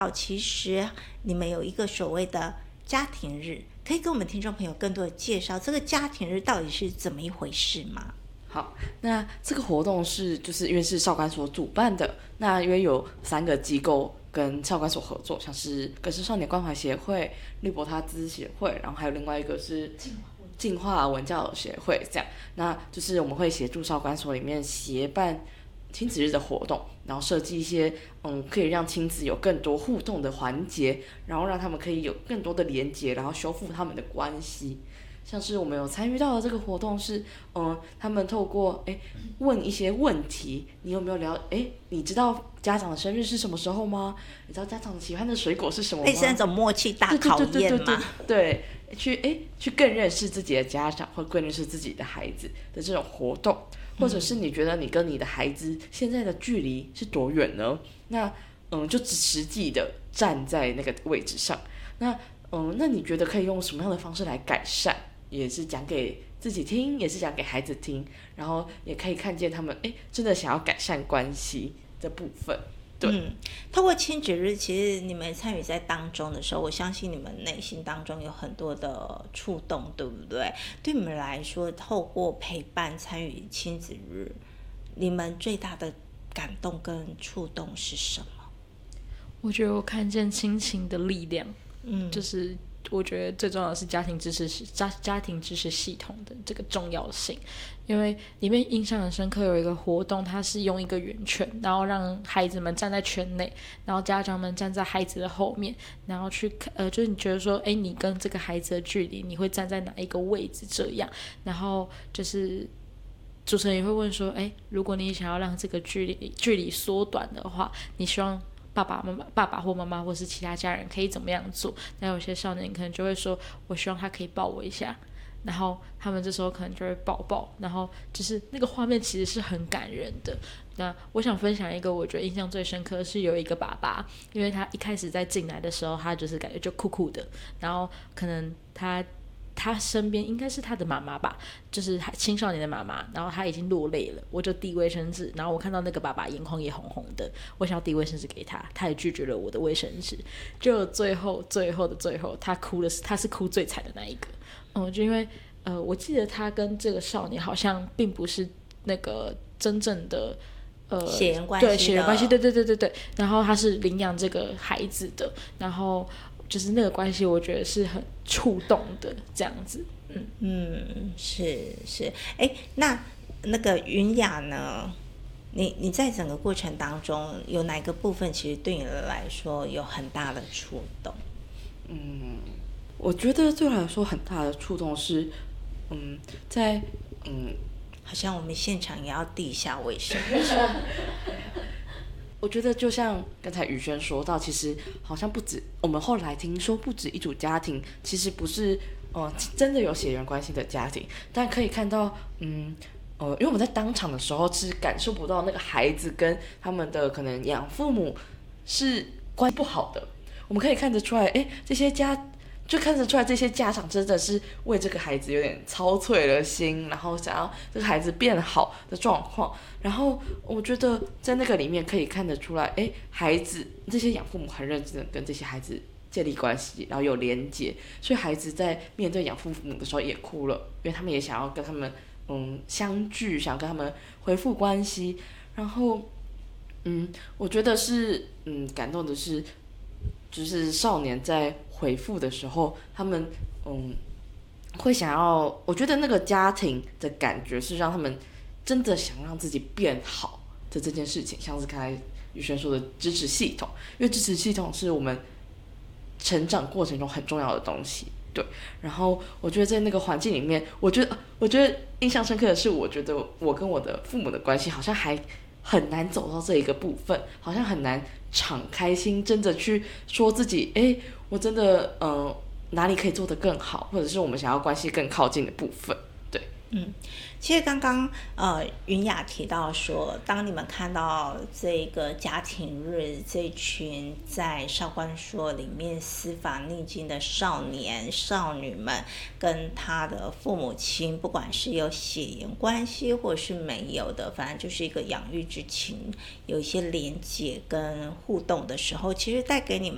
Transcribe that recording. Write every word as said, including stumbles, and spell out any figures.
其实你们有一个所谓的家庭日，可以跟我们听众朋友更多的介绍这个家庭日到底是怎么一回事吗？ 好，那这个活动是就是因为是少管所主办的，那因为有三个机构跟少管所合作，像是格式少年关怀协会、利伯他兹协会，然后还有另外一个是进化文教协会，这样，那就是我们会协助少管所里面协办亲子日的活动，然后设计一些嗯可以让亲子有更多互动的环节，然后让他们可以有更多的连结，然后修复他们的关系。像是我们有参与到的这个活动是，嗯，他们透过哎问一些问题，你有没有了？哎，你知道家长的生日是什么时候吗？你知道家长喜欢的水果是什么吗？ 类似那种默契大考验嘛？ 对，去哎去更认识自己的家长，或更认识自己的孩子的这种活动，或者是你觉得你跟你的孩子现在的距离是多远呢？那嗯，就实际的站在那个位置上，那嗯，那你觉得可以用什么样的方式来改善？也是讲给自己听，也是讲给孩子听，然后也可以看见他们哎真的想要改善关系的部分。对， 嗯，透过亲子日，其实你们参与在当中的时候，我相信你们内心当中有很多的触动，对不对？对你们来说，透过陪伴参与亲子日，你们最大的感动跟触动是什么？ 我觉得我看见亲情的力量， 嗯， 就是我觉得最重要的是家庭支持家家庭支持系统的这个重要性，因为里面印象很深刻，有一个活动，它是用一个圆圈，然后让孩子们站在圈内，然后家长们站在孩子的后面，然后去呃，就是你觉得说，哎，你跟这个孩子的距离，你会站在哪一个位置这样，然后就是主持人也会问说，哎，如果你想要让这个距离距离缩短的话，你希望爸爸妈妈、爸爸或妈妈或是其他家人可以怎么样做？那有些少年可能就会说，我希望他可以抱我一下，然后他们这时候可能就会抱抱，然后就是那个画面其实是很感人的。那我想分享一个我觉得印象最深刻的是有一个爸爸，因为他一开始在进来的时候，他就是感觉就酷酷的，然后可能他他身边应该是他的妈妈吧，就是青少年的妈妈，然后他已经落泪了，我就递卫生纸，然后我看到那个爸爸眼眶也红红的，我想要递卫生纸给他，他也拒绝了我的卫生纸，就最后最后的最后，他哭的是他是哭最惨的那一个，嗯，就因为呃，我记得他跟这个少年好像并不是那个真正的。呃， 血缘关系， 对血缘关系，对对对对对。然后他是领养这个孩子的，然后就是那个关系，我觉得是很触动的，这样子。嗯嗯，是是，哎，那那个云雅呢？你你在整个过程当中，有哪个部分其实对你来说有很大的触动？ 嗯，我觉得对我来说很大的触动是，嗯，在嗯。 好像我们现场也要递一下卫生纸。 我觉得就像刚才宇轩说到，其实好像不止我们后来听说，不止一组家庭，其实不是呃真的有血缘关系的家庭，但可以看到，嗯呃，因为我们在当场的时候是感受不到那个孩子跟他们的可能养父母是关系不好的，我们可以看得出来，哎，这些家。就看得出来，这些家长真的是为这个孩子有点操碎了心，然后想要这个孩子变好的状况。然后我觉得在那个里面可以看得出来，哎，孩子这些养父母很认真的跟这些孩子建立关系，然后有连结，所以孩子在面对养父母的时候也哭了，因为他们也想要跟他们嗯相聚，想跟他们恢复关系。然后嗯，我觉得是嗯感动的是，就是少年在回复的时候，他们嗯会想要，我觉得那个家庭的感觉是让他们真的想让自己变好的这件事情，像是刚才宇轩说的支持系统，因为支持系统是我们成长过程中很重要的东西，对。然后我觉得在那个环境里面，我觉得我觉得印象深刻的是，我觉得我跟我的父母的关系好像还很难走到这一个部分，好像很难敞开心，真的去说自己，哎，我真的嗯、呃、哪里可以做得更好，或者是我们想要关系更靠近的部分，对。 嗯，其实刚刚呃云雅提到说，当你们看到这个家庭日这群在少管所里面司法逆境的少年少女们，跟他的父母亲，不管是有血缘关系或是没有的，反正就是一个养育之情，有一些连结跟互动的时候，其实带给你们